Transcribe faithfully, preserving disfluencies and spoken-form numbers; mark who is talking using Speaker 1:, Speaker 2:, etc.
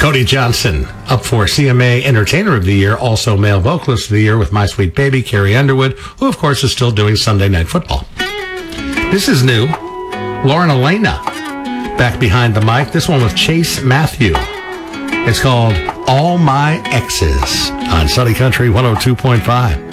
Speaker 1: Cody Johnson up for C M A Entertainer of the Year, also Male Vocalist of the Year with My Sweet Baby, Carrie Underwood, who of course is still doing Sunday Night Football. This is new. Lauren Elena back behind the mic. This one with Chase Matthew. It's called All My Exes on Sunny Country one oh two point five.